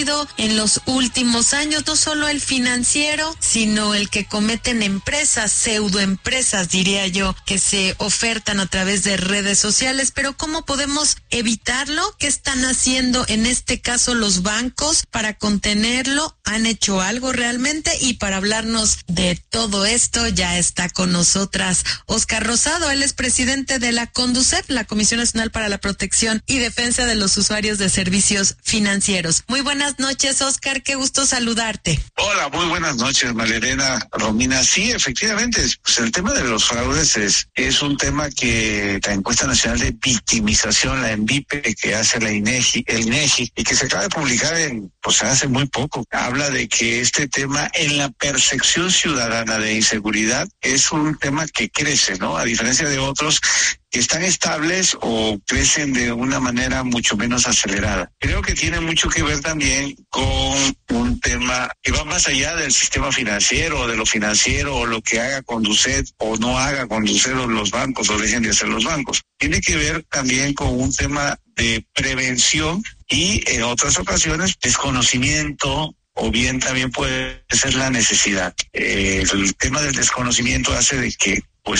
crecido en los últimos años, no solo el financiero, sino el que cometen empresas, pseudoempresas, diría yo, que se ofertan a través de redes sociales. Pero ¿cómo podemos evitarlo? ¿Qué están haciendo en este caso los bancos para contenerlo? ¿Han hecho algo realmente? Y para hablarnos de todo esto ya está con nosotras Óscar Rosado. Él es presidente de la CONDUCEF, la Comisión Nacional para la Protección y Defensa de los Usuarios de Servicios Financieros. Muy buenas noches, Óscar, qué gusto saludarte. Hola, muy buenas noches, Malerena, Romina. Sí, efectivamente, pues el tema de los fraudes es un tema que la Encuesta Nacional de Victimización, la ENVIPE, que hace el INEGI, y que se acaba de publicar hace muy poco, habla de que este tema en la percepción ciudadana de inseguridad es un tema que crece, ¿no? A diferencia de otros que están estables o crecen de una manera mucho menos acelerada. Creo que tiene mucho que ver también con un tema que va más allá del sistema financiero o de lo financiero o lo que haga Conducet o no haga Conducet o los bancos o dejen de hacer los bancos. Tiene que ver también con un tema de prevención y en otras ocasiones desconocimiento, o bien también puede ser la necesidad. El tema del desconocimiento hace de que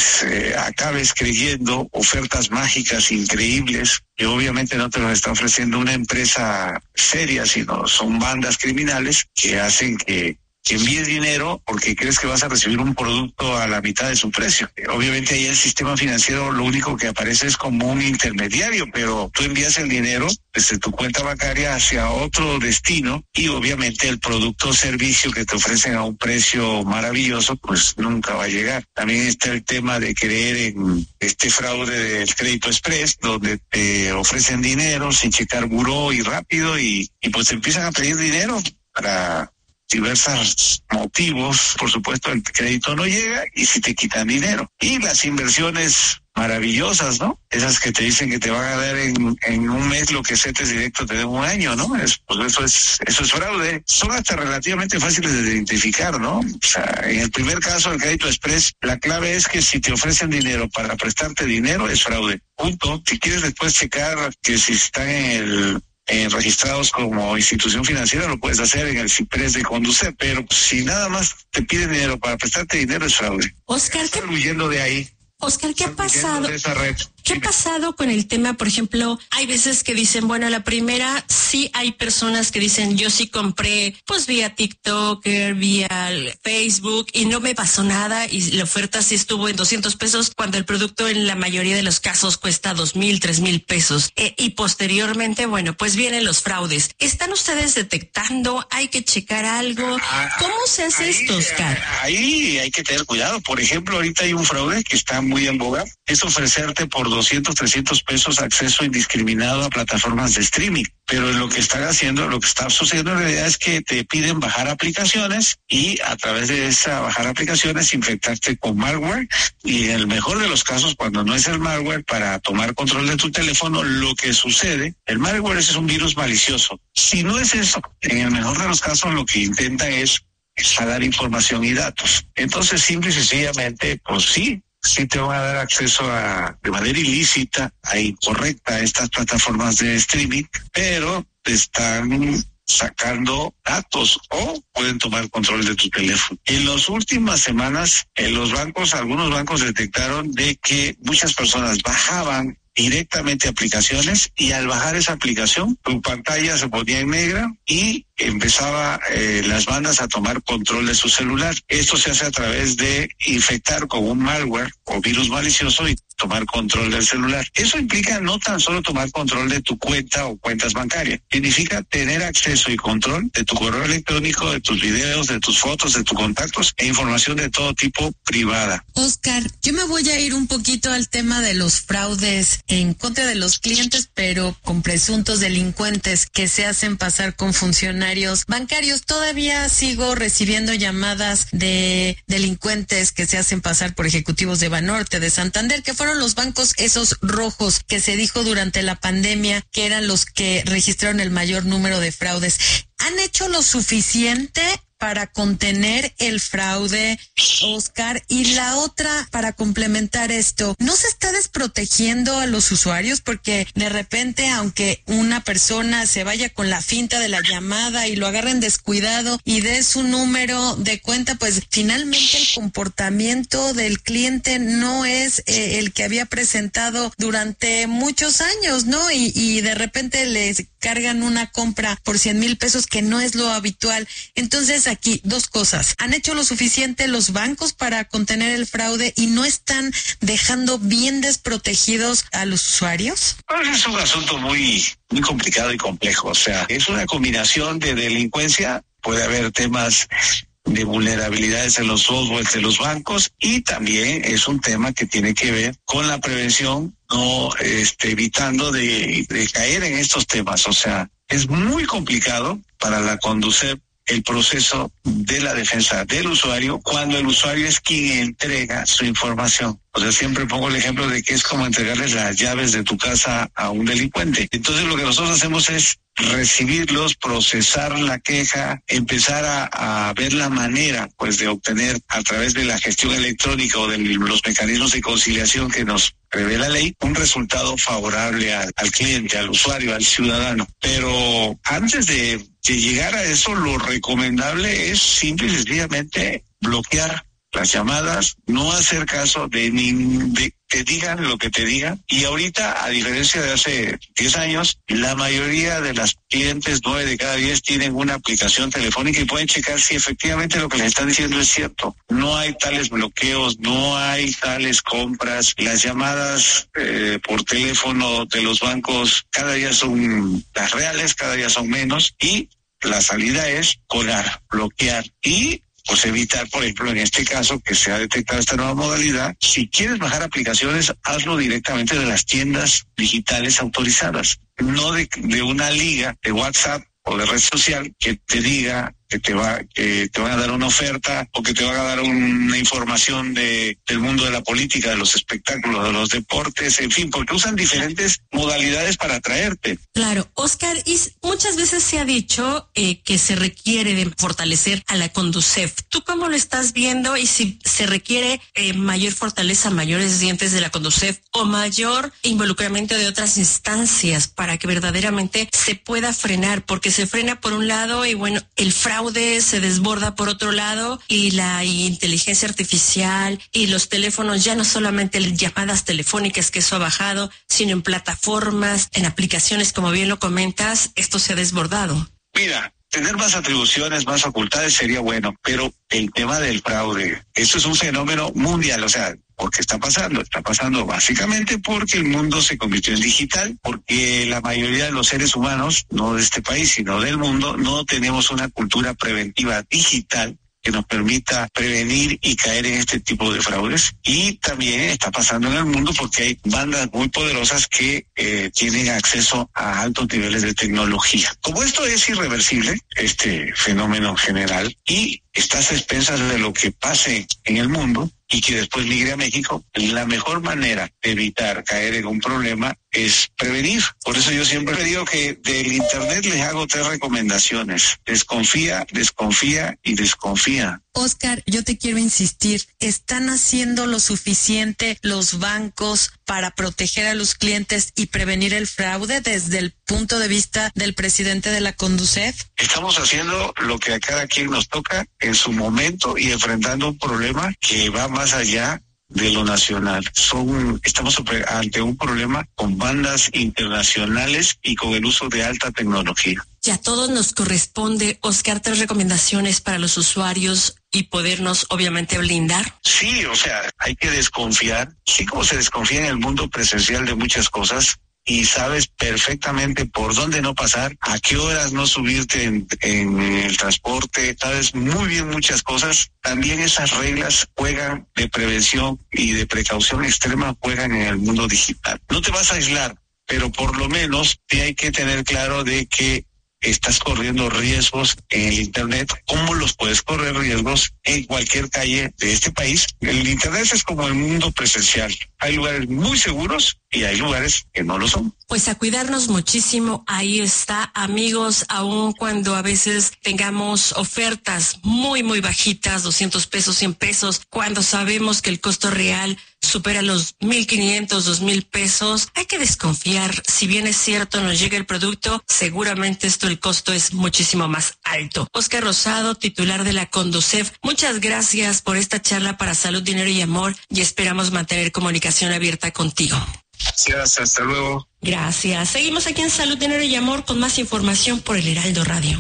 acabes creyendo ofertas mágicas increíbles que obviamente no te las está ofreciendo una empresa seria, sino son bandas criminales que hacen que envíes dinero porque crees que vas a recibir un producto a la mitad de su precio. Obviamente ahí el sistema financiero lo único que aparece es como un intermediario, pero tú envías el dinero desde tu cuenta bancaria hacia otro destino y obviamente el producto o servicio que te ofrecen a un precio maravilloso pues nunca va a llegar. También está el tema de creer en este fraude del crédito express, donde te ofrecen dinero sin checar buró y rápido y pues te empiezan a pedir dinero para diversos motivos. Por supuesto el crédito no llega y si te quitan dinero. Y las inversiones maravillosas, ¿no? Esas que te dicen que te van a dar en un mes lo que CETES directo te dé un año, ¿no? Eso es fraude. Son hasta relativamente fáciles de identificar, ¿no? O sea, en el primer caso del crédito express, la clave es que si te ofrecen dinero para prestarte dinero, es fraude. Punto. Si quieres después checar que si están registrados como institución financiera, lo puedes hacer en el CIPRES de Conducef, pero si nada más te piden dinero para prestarte dinero, es fraude. Óscar, ¿qué huyendo de ahí? Óscar, ¿qué ha pasado? De esa red. ¿Qué ha pasado con el tema? Por ejemplo, hay veces que dicen, bueno, la primera, sí hay personas que dicen, yo sí compré, pues vía TikTok, vía Facebook, y no me pasó nada, y la oferta sí estuvo en 200 pesos, cuando el producto en la mayoría de los casos cuesta 2,000, 3,000 pesos. Y posteriormente, bueno, pues vienen los fraudes. ¿Están ustedes detectando? ¿Hay que checar algo? ¿Cómo se hace esto, Oscar? Ahí hay que tener cuidado. Por ejemplo, ahorita hay un fraude que está muy en boga, es ofrecerte por 200, 300 pesos acceso indiscriminado a plataformas de streaming. Pero lo que están haciendo, lo que está sucediendo en realidad es que te piden bajar aplicaciones y a través de esa bajar aplicaciones infectarte con malware y en el mejor de los casos, cuando no es el malware, para tomar control de tu teléfono, lo que sucede, el malware es un virus malicioso. Si no es eso, en el mejor de los casos lo que intentan es jalar información y datos. Entonces, simple y sencillamente, pues sí te van a dar acceso de manera ilícita, incorrecta a estas plataformas de streaming, pero te están sacando datos o pueden tomar control de tu teléfono. En las últimas semanas, algunos bancos detectaron de que muchas personas bajaban directamente aplicaciones y al bajar esa aplicación, tu pantalla se ponía en negra y empezaba las bandas a tomar control de su celular. Esto se hace a través de infectar con un malware o virus malicioso y tomar control del celular. Eso implica no tan solo tomar control de tu cuenta o cuentas bancarias, significa tener acceso y control de tu correo electrónico, de tus videos, de tus fotos, de tus contactos e información de todo tipo privada. Óscar, yo me voy a ir un poquito al tema de los fraudes en contra de los clientes, pero con presuntos delincuentes que se hacen pasar con funcionarios bancarios. Todavía sigo recibiendo llamadas de delincuentes que se hacen pasar por ejecutivos de Banorte, de Santander, que fueron los bancos esos rojos que se dijo durante la pandemia que eran los que registraron el mayor número de fraudes. ¿Han hecho lo suficiente para contener el fraude, Oscar? Y la otra, para complementar esto, ¿no se está desprotegiendo a los usuarios? Porque de repente, aunque una persona se vaya con la finta de la llamada y lo agarren descuidado y dé su número de cuenta, pues finalmente el comportamiento del cliente no es el que había presentado durante muchos años, ¿no? Y de repente les cargan una compra por 100,000 pesos, que no es lo habitual. Entonces aquí, dos cosas. ¿Han hecho lo suficiente los bancos para contener el fraude y no están dejando bien desprotegidos a los usuarios? Pues es un asunto muy complicado y complejo. O sea, es una combinación de delincuencia. Puede haber temas de vulnerabilidades en los softwares de los bancos, y también es un tema que tiene que ver con la prevención, no evitando de caer en estos temas. O sea, es muy complicado para la Conducef el proceso de la defensa del usuario cuando el usuario es quien entrega su información. O sea, siempre pongo el ejemplo de que es como entregarles las llaves de tu casa a un delincuente. Entonces lo que nosotros hacemos es recibirlos, procesar la queja, empezar a ver la manera pues de obtener a través de la gestión electrónica o de los mecanismos de conciliación que nos prevé la ley un resultado favorable al cliente, al usuario, al ciudadano. Pero antes de llegar a eso, lo recomendable es simple y sencillamente bloquear las llamadas, no hacer caso de te digan lo que te digan. Y ahorita, a diferencia de hace 10 años, la mayoría de las clientes, 9 de cada 10, tienen una aplicación telefónica y pueden checar si efectivamente lo que les están diciendo es cierto. No hay tales bloqueos, no hay tales compras. Las llamadas por teléfono de los bancos cada día son las reales, cada día son menos, y la salida es colar, bloquear y pues evitar, por ejemplo, en este caso que se ha detectado esta nueva modalidad. Si quieres bajar aplicaciones, hazlo directamente de las tiendas digitales autorizadas, no de una liga de WhatsApp o de red social que te diga que te van a dar una oferta o que te van a dar una información del mundo de la política, de los espectáculos, de los deportes, en fin, porque usan diferentes modalidades para atraerte. Claro, Oscar, y muchas veces se ha dicho que se requiere de fortalecer a la Conducef. ¿Tú cómo lo estás viendo? Y si se requiere mayor fortaleza, mayores dientes de la Conducef o mayor involucramiento de otras instancias para que verdaderamente se pueda frenar, porque se frena por un lado y bueno, el fraude se desborda por otro lado, y la inteligencia artificial y los teléfonos, ya no solamente llamadas telefónicas, que eso ha bajado, sino en plataformas, en aplicaciones, como bien lo comentas, esto se ha desbordado. Mira, tener más atribuciones, más facultades sería bueno, pero el tema del fraude, eso es un fenómeno mundial. O sea, ¿por qué está pasando? Está pasando básicamente porque el mundo se convirtió en digital, porque la mayoría de los seres humanos, no de este país, sino del mundo, no tenemos una cultura preventiva digital que nos permita prevenir y caer en este tipo de fraudes. Y también está pasando en el mundo porque hay bandas muy poderosas que tienen acceso a altos niveles de tecnología. Como esto es irreversible, este fenómeno general, y estás a expensas de lo que pase en el mundo y que después migre a México, la mejor manera de evitar caer en un problema es prevenir. Por eso yo siempre digo que del Internet les hago 3 recomendaciones. Desconfía, desconfía y desconfía. Oscar, yo te quiero insistir, ¿están haciendo lo suficiente los bancos para proteger a los clientes y prevenir el fraude desde el punto de vista del presidente de la Conducef? Estamos haciendo lo que a cada quien nos toca en su momento y enfrentando un problema que va más allá de lo nacional. Estamos ante un problema con bandas internacionales y con el uso de alta tecnología. Y a todos nos corresponde, Oscar, 3 recomendaciones para los usuarios y podernos obviamente blindar. Sí, o sea, hay que desconfiar, sí, como se desconfía en el mundo presencial de muchas cosas, y sabes perfectamente por dónde no pasar, a qué horas no subirte en el transporte, sabes muy bien muchas cosas. También esas reglas juegan de prevención y de precaución extrema, juegan en el mundo digital. No te vas a aislar, pero por lo menos sí hay que tener claro de que estás corriendo riesgos en el Internet, ¿cómo los puedes correr riesgos en cualquier calle de este país? El Internet es como el mundo presencial. Hay lugares muy seguros y hay lugares que no lo son. Pues a cuidarnos muchísimo, ahí está, amigos, aun cuando a veces tengamos ofertas muy bajitas, 200 pesos, 100 pesos, cuando sabemos que el costo real supera los 1,500, 2,000 pesos, hay que desconfiar. Si bien es cierto, nos llega el producto, seguramente el costo es muchísimo más alto. Oscar Rosado, titular de la Conducef, muchas gracias por esta charla para Salud, Dinero y Amor, y esperamos mantener comunicación abierta contigo. Gracias, hasta luego. Gracias. Seguimos aquí en Salud, Dinero y Amor con más información por el Heraldo Radio.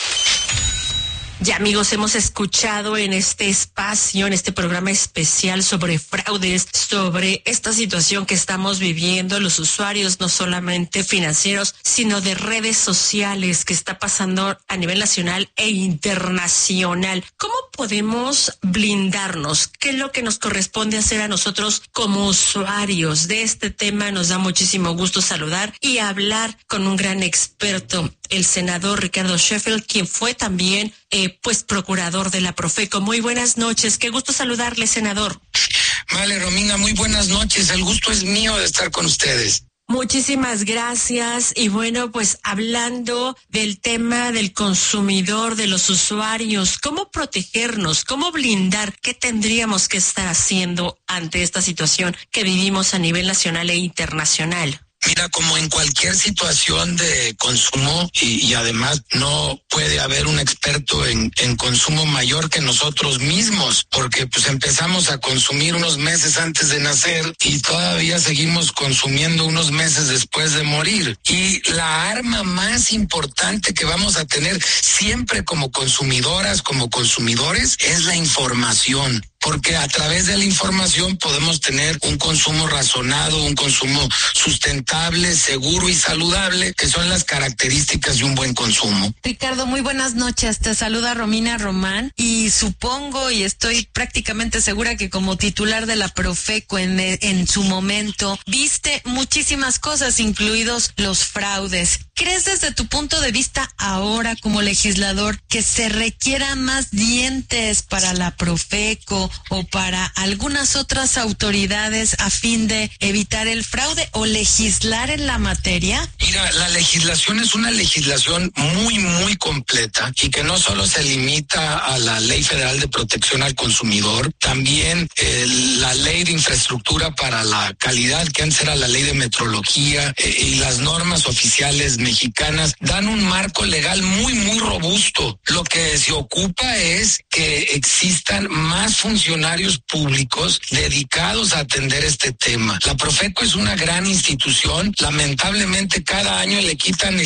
Ya, amigos, hemos escuchado en este espacio, en este programa especial sobre fraudes, sobre esta situación que estamos viviendo los usuarios, no solamente financieros, sino de redes sociales, que está pasando a nivel nacional e internacional. ¿Cómo podemos blindarnos? ¿Qué es lo que nos corresponde hacer a nosotros como usuarios? De este tema nos da muchísimo gusto saludar y hablar con un gran experto, el senador Ricardo Sheffield, quien fue también procurador de la Profeco. Muy buenas noches, qué gusto saludarle, senador. Vale, Romina, muy buenas noches, el gusto es mío de estar con ustedes. Muchísimas gracias. Y bueno, pues hablando del tema del consumidor, de los usuarios, ¿cómo protegernos? ¿Cómo blindar? ¿Qué tendríamos que estar haciendo ante esta situación que vivimos a nivel nacional e internacional? Mira, como en cualquier situación de consumo, y además no puede haber un experto en consumo mayor que nosotros mismos, porque pues empezamos a consumir unos meses antes de nacer y todavía seguimos consumiendo unos meses después de morir. Y la arma más importante que vamos a tener siempre como consumidoras, como consumidores, es la información. Porque a través de la información podemos tener un consumo razonado, un consumo sustentable, seguro y saludable, que son las características de un buen consumo. Ricardo, muy buenas noches. Te saluda Romina Román y supongo y estoy prácticamente segura que como titular de la Profeco en su momento viste muchísimas cosas, incluidos los fraudes. ¿Crees desde tu punto de vista ahora como legislador que se requiera más dientes para la Profeco o para algunas otras autoridades a fin de evitar el fraude o legislar en la materia? Mira, la legislación es una legislación muy completa y que no solo se limita a la Ley Federal de Protección al Consumidor, también la Ley de Infraestructura para la Calidad, que antes era la Ley de Metrología, y las normas oficiales mexicanas dan un marco legal muy robusto. Lo que se ocupa es que existan más funcionarios públicos dedicados a atender este tema. La Profeco es una gran institución, lamentablemente cada año le quitan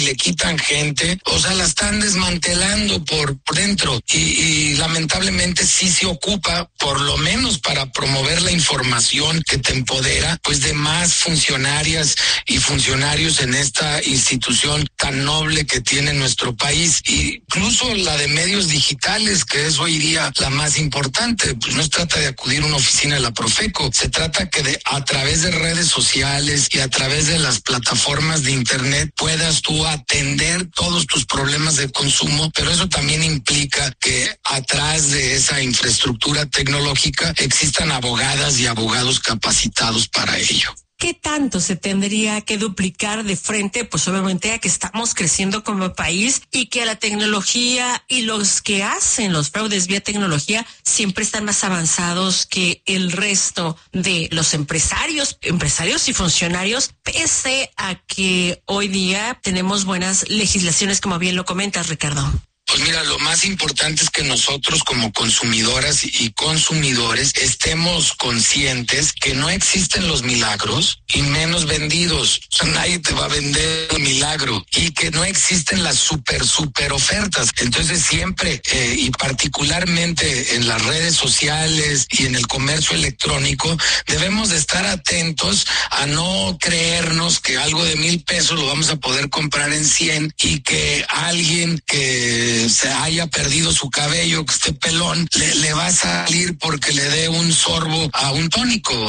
gente, o sea, la están desmantelando por dentro y lamentablemente sí se ocupa, por lo menos para promover la información que te empodera, pues de más funcionarias y funcionarios en esta institución tan noble que tiene nuestro país, incluso la de medios digitales, que es hoy día la más importante. Pues no se trata de acudir a una oficina de la Profeco, se trata que a través de redes sociales y a través de las plataformas de internet puedas tú atender todos tus problemas de consumo, pero eso también implica que atrás de esa infraestructura tecnológica existan abogadas y abogados capacitados para ello. ¿Qué tanto se tendría que duplicar de frente? Pues obviamente a que estamos creciendo como país y que a la tecnología y los que hacen los fraudes vía tecnología siempre están más avanzados que el resto de los empresarios y funcionarios, pese a que hoy día tenemos buenas legislaciones, como bien lo comentas, Ricardo. Pues mira, lo más importante es que nosotros como consumidoras y consumidores estemos conscientes que no existen los milagros y menos vendidos. O sea, nadie te va a vender un milagro y que no existen las super ofertas. Entonces siempre y particularmente en las redes sociales y en el comercio electrónico debemos de estar atentos a no creernos que algo de 1,000 pesos lo vamos a poder comprar en 100 y que alguien que se haya perdido su cabello, que esté pelón, le va a salir porque le dé un sorbo a un tónico, ¿ah?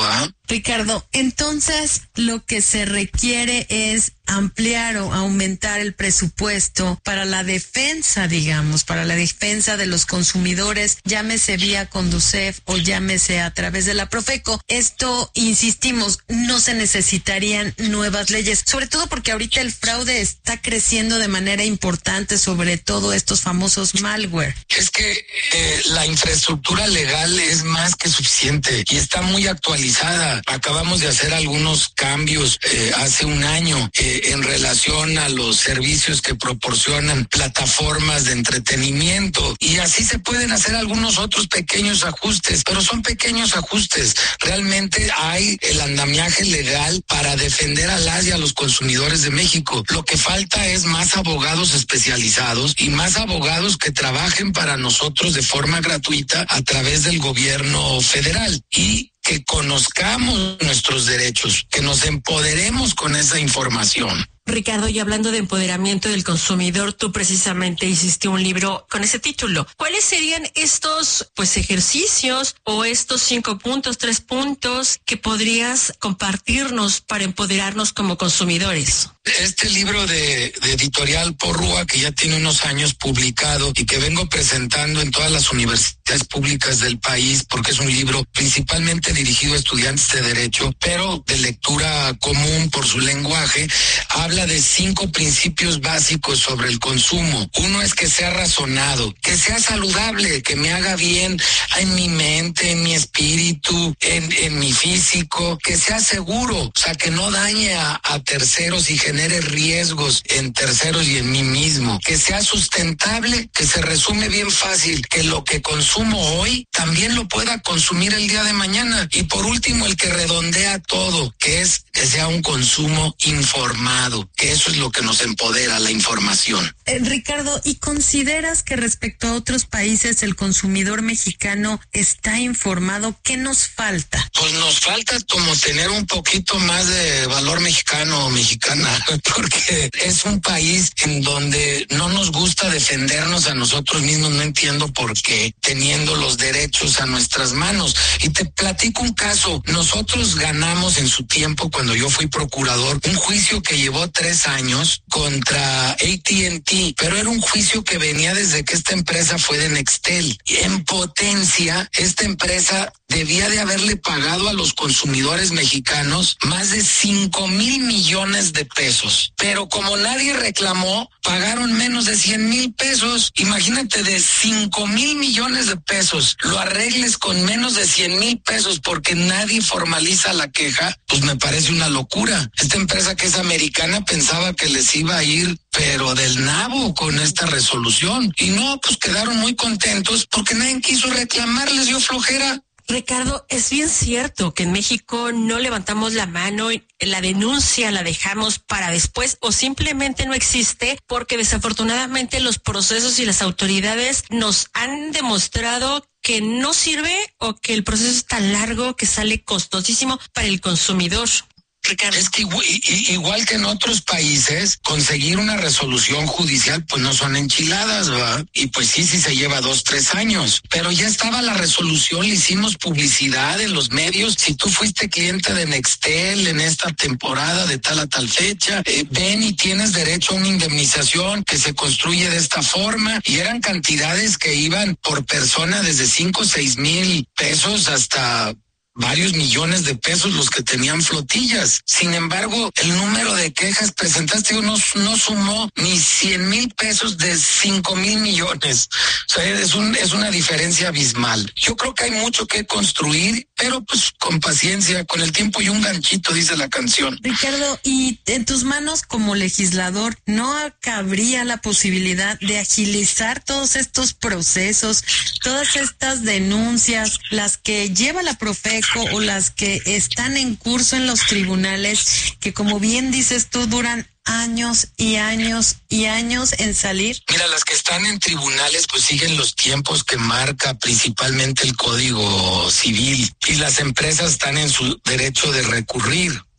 Ricardo, entonces lo que se requiere es ampliar o aumentar el presupuesto para la defensa, digamos, para la defensa de los consumidores, llámese vía Conducef o llámese a través de la Profeco. Esto, insistimos, no se necesitarían nuevas leyes, sobre todo porque ahorita el fraude está creciendo de manera importante, sobre todo estos famosos malware. Es que la infraestructura legal es más que suficiente y está muy actualizada. Acabamos de hacer algunos cambios hace un año en relación a los servicios que proporcionan plataformas de entretenimiento, y así se pueden hacer algunos otros pequeños ajustes, pero son pequeños ajustes. Realmente hay el andamiaje legal para defender a las y a los consumidores de México. Lo que falta es más abogados especializados y más abogados que trabajen para nosotros de forma gratuita a través del gobierno federal, y que conozcamos nuestros derechos, que nos empoderemos con esa información. Ricardo, y hablando de empoderamiento del consumidor, tú precisamente hiciste un libro con ese título. ¿Cuáles serían estos ejercicios o estos 5 puntos, 3 puntos que podrías compartirnos para empoderarnos como consumidores? Este libro de Editorial Porrúa, que ya tiene unos años publicado y que vengo presentando en todas las universidades públicas del país, porque es un libro principalmente dirigido a estudiantes de derecho, pero de lectura común por su lenguaje, habla de 5 principios básicos sobre el consumo. Uno es que sea razonado, que sea saludable, que me haga bien en mi mente, en mi espíritu, en mi físico, que sea seguro, o sea, que no dañe a terceros y genere riesgos en terceros y en mí mismo, que sea sustentable, que se resume bien fácil, que lo que consumo hoy también lo pueda consumir el día de mañana, y por último el que redondea todo, que es que sea un consumo informado, que eso es lo que nos empodera, la información. Ricardo, ¿y consideras que respecto a otros países el consumidor mexicano está informado? ¿Qué nos falta? Pues nos falta como tener un poquito más de valor mexicano o mexicana, porque es un país en donde no nos gusta defendernos a nosotros mismos. No entiendo por qué, teniendo los derechos a nuestras manos. Y te platico un caso. Nosotros ganamos en su tiempo, cuando yo fui procurador, un juicio que llevó 3 años contra AT&T, pero era un juicio que venía desde que esta empresa fue de Nextel. Y en potencia, esta empresa debía de haberle pagado a los consumidores mexicanos más de 5,000 millones de pesos. Pero como nadie reclamó, pagaron menos de 100,000 pesos. Imagínate, de 5,000 millones de pesos, lo arregles con menos de 100,000 pesos porque nadie formaliza la queja, pues me parece una locura. Esta empresa, que es americana, pensaba que les iba a ir pero del nabo con esta resolución. Y no, pues quedaron muy contentos porque nadie quiso reclamar, les dio flojera. Ricardo, es bien cierto que en México no levantamos la mano, la denuncia la dejamos para después o simplemente no existe porque desafortunadamente los procesos y las autoridades nos han demostrado que no sirve o que el proceso es tan largo que sale costosísimo para el consumidor. Ricardo, es que igual que en otros países, conseguir una resolución judicial pues no son enchiladas, ¿va? Y pues sí se lleva 2-3 años, pero ya estaba la resolución, le hicimos publicidad en los medios. Si tú fuiste cliente de Nextel en esta temporada de tal a tal fecha, ven y tienes derecho a una indemnización que se construye de esta forma, y eran cantidades que iban por persona desde 5-6 mil pesos hasta varios millones de pesos los que tenían flotillas. Sin embargo, el número de quejas presentadas no sumó ni 100,000 pesos de 5,000 millones. O sea, es una diferencia abismal. Yo creo que hay mucho que construir, pero pues con paciencia, con el tiempo y un ganchito, dice la canción. Ricardo, y en tus manos como legislador, ¿no cabría la posibilidad de agilizar todos estos procesos, todas estas denuncias, las que lleva la Profeco o las que están en curso en los tribunales, que como bien dices tú, duran años y años y años en salir? Mira, las que están en tribunales pues siguen los tiempos que marca principalmente el Código Civil, y las empresas están en su derecho de recurrir.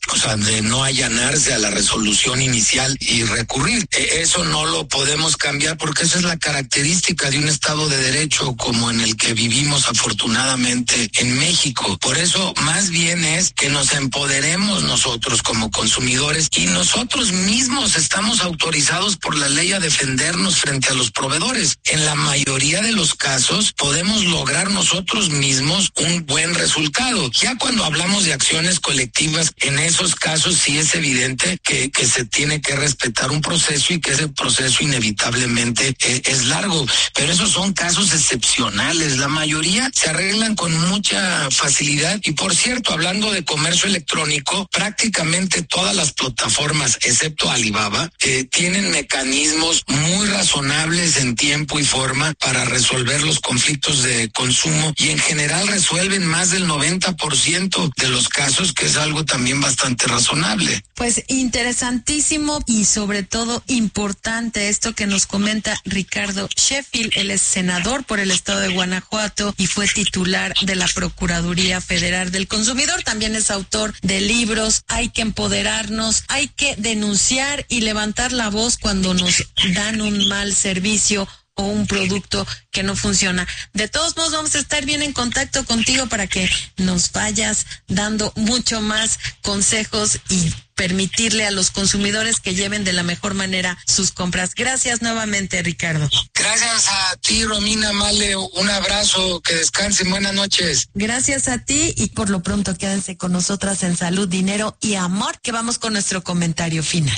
o sea, de no allanarse a la resolución inicial y recurrir. Eso no lo podemos cambiar porque esa es la característica de un Estado de Derecho como en el que vivimos afortunadamente en México. Por eso más bien es que nos empoderemos nosotros como consumidores y nosotros mismos estamos autorizados por la ley a defendernos frente a los proveedores. En la mayoría de los casos podemos lograr nosotros mismos un buen resultado. Ya cuando hablamos de acciones colectivas, en esos casos sí es evidente que se tiene que respetar un proceso y que ese proceso inevitablemente es largo, pero esos son casos excepcionales. La mayoría se arreglan con mucha facilidad y, por cierto, hablando de comercio electrónico, prácticamente todas las plataformas, excepto Alibaba, tienen mecanismos muy razonables en tiempo y forma para resolver los conflictos de consumo y en general resuelven más del 90% de los casos, que es algo también bastante razonable. Pues interesantísimo y sobre todo importante esto que nos comenta Ricardo Sheffield. Él es senador por el estado de Guanajuato y fue titular de la Procuraduría Federal del Consumidor. También es autor de libros. Hay que empoderarnos, hay que denunciar y levantar la voz cuando nos dan un mal servicio o un producto que no funciona. De todos modos, vamos a estar bien en contacto contigo para que nos vayas dando mucho más consejos y permitirle a los consumidores que lleven de la mejor manera sus compras. Gracias nuevamente, Ricardo. Gracias a ti, Romina, Male, un abrazo, que descansen, buenas noches. Gracias a ti y por lo pronto quédense con nosotras en Salud, Dinero y Amor, que vamos con nuestro comentario final.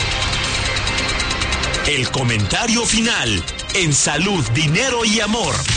El comentario final en Salud, Dinero y Amor.